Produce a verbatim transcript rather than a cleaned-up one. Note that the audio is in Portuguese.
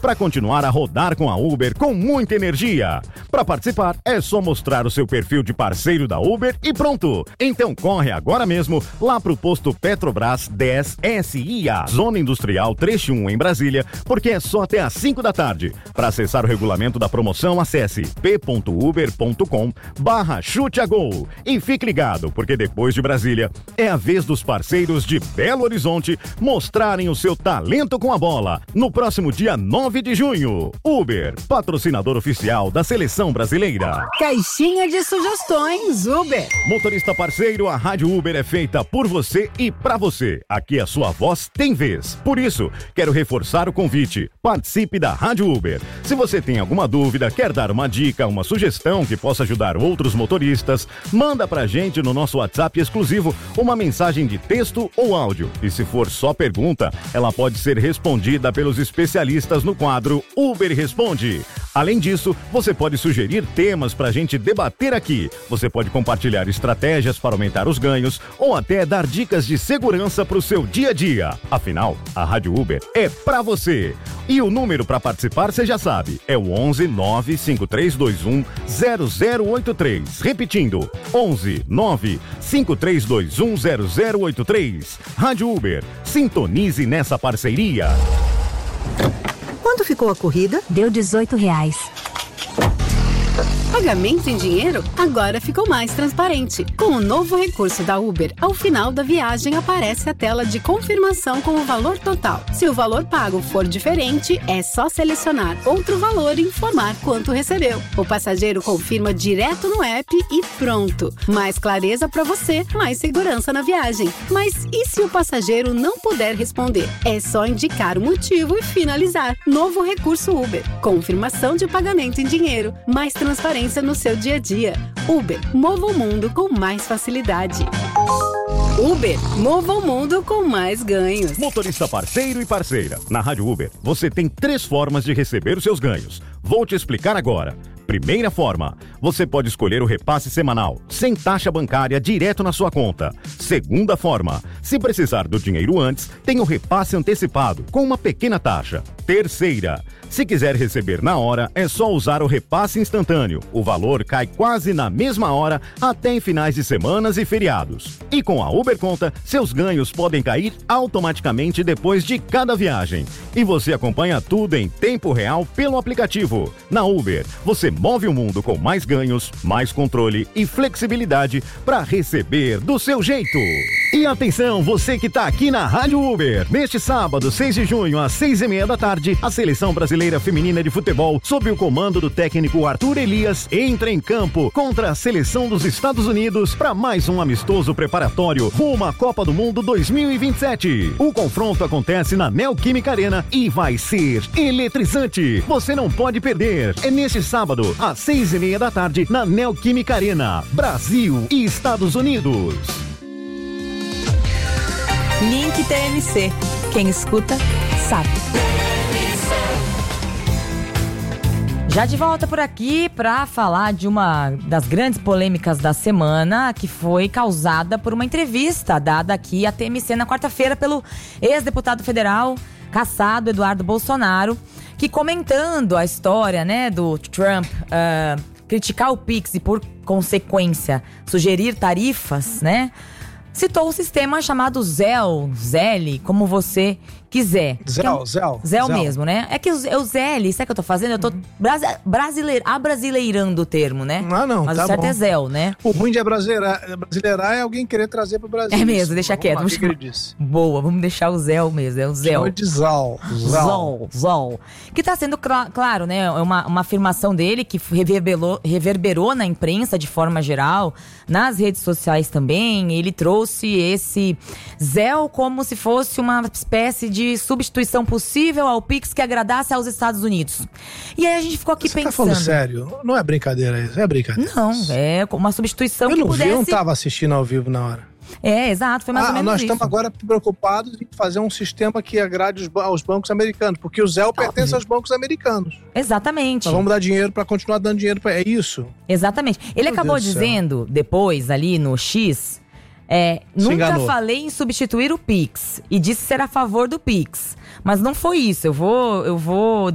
para continuar a rodar com a Uber com muita energia. Para participar, é só mostrar o seu perfil de parceiro da Uber e pronto. Então corre agora mesmo lá pro posto Petrobras dez S I A, Zona Industrial Trecho um em Brasília, porque é só até às cinco da tarde. Para acessar o regulamento da promoção, acesse p ponto uber ponto com barra chute a gol. E fique ligado, porque depois de Brasília, é a vez dos parceiros de Belo Horizonte mostrarem o seu talento com a bola no próximo dia nove de junho. Uber, patrocinador oficial da Seleção Brasileira. Caixinha de sugestões, Uber. Motorista parceiro, a Rádio Uber é feita por você e pra você. Aqui a sua voz tem vez. Por isso, quero reforçar o convite. Participe da Rádio Uber. Se você tem alguma dúvida, quer dar uma dica, uma sugestão que possa ajudar outros motoristas, manda pra gente no nosso WhatsApp exclusivo uma mensagem de texto ou áudio. E se for só pergunta, ela pode ser respondida pelos especialistas no quadro Uber Responde. Além disso, você pode sugerir temas pra gente debater aqui. Você pode compartilhar estratégias para aumentar os ganhos ou até dar dicas de segurança pro seu dia a dia. Afinal, a Rádio Uber é pra você. E o número para participar, você já sabe, é o onze nove cinco três dois um zero zero oito três. Repetindo, onze nove cinco três dois um zero zero oito três. Rádio Uber, sintonize nessa parceria. Quanto ficou a corrida? Deu dezoito reais. Pagamento em dinheiro agora ficou mais transparente. Com o novo recurso da Uber, ao final da viagem aparece a tela de confirmação com o valor total. Se o valor pago for diferente, é só selecionar outro valor e informar quanto recebeu. O passageiro confirma direto no app e pronto. Mais clareza para você, mais segurança na viagem. Mas e se o passageiro não puder responder? É só indicar o motivo e finalizar. Novo recurso Uber. Confirmação de pagamento em dinheiro. Mais transparência no seu dia a dia. Uber, mova o mundo com mais facilidade. Uber, mova o mundo com mais ganhos. Motorista parceiro e parceira. Na Rádio Uber, você tem três formas de receber os seus ganhos. Vou te explicar agora. Primeira forma, você pode escolher o repasse semanal, sem taxa bancária, direto na sua conta. Segunda forma, se precisar do dinheiro antes, tem o repasse antecipado, com uma pequena taxa. Terceira, se quiser receber na hora, é só usar o repasse instantâneo. O valor cai quase na mesma hora, até em finais de semanas e feriados. E com a Uber Conta, seus ganhos podem cair automaticamente depois de cada viagem. E você acompanha tudo em tempo real pelo aplicativo. Na Uber, você move o mundo com mais ganhos, mais controle e flexibilidade para receber do seu jeito. E atenção, você que está aqui na Rádio Uber. Neste sábado, seis de junho, às seis e meia da tarde, a Seleção Brasileira Feminina de Futebol, sob o comando do técnico Arthur Elias, entra em campo contra a Seleção dos Estados Unidos para mais um amistoso preparatório rumo à Copa do Mundo dois mil e vinte e sete. O confronto acontece na Neoquímica Arena e vai ser eletrizante. Você não pode perder. É neste sábado, às seis e meia da tarde, na Neoquímica Arena, Brasil e Estados Unidos. Link T M C. Quem escuta, sabe. Já de volta por aqui para falar de uma das grandes polêmicas da semana, que foi causada por uma entrevista dada aqui à T M C na quarta-feira pelo ex-deputado federal cassado Eduardo Bolsonaro, que comentando a história, né, do Trump uh, criticar o Pix e, por consequência, sugerir tarifas, né, citou o sistema chamado Zelle, Zelle, como você quiser. Zelle, Zelle. Zelle mesmo, né? É que o, o Zelle, sabe o que eu tô fazendo? Eu tô brasi- brasileir, abrasileirando o termo, né? Ah, não, Mas tá o certo bom. é Zelle, né? O ruim de brasileirar, brasileirar é alguém querer trazer pro Brasil. É mesmo, deixa Vamos quieto. lá, Vamos o que que chamar... ele disse? Boa, vamos deixar o Zelle mesmo, é o Zelle. Chama de Zal. Zol, Zol. Que tá sendo cl- claro, né? É uma, uma afirmação dele que reverberou, reverberou na imprensa de forma geral, nas redes sociais também. Ele trouxe esse Zelle como se fosse uma espécie de substituição possível ao Pix que agradasse aos Estados Unidos. E aí a gente ficou aqui Você pensando. tá falando sério? Não é brincadeira isso, é brincadeira. Não, é uma substituição eu que não pudesse... vi, eu não tava assistindo ao vivo na hora. É, exato, foi mais ah, ou menos nós isso. estamos agora preocupados em fazer um sistema que agrade os, aos bancos americanos, porque o Zelle pertence aos bancos americanos. Exatamente. Nós vamos dar dinheiro para continuar dando dinheiro para... É isso? Exatamente. Ele Meu acabou Deus do céu. dizendo, depois, ali no X, é, nunca enganou. falei em substituir o Pix. E disse ser a favor do Pix. Mas não foi isso. Eu vou... Eu vou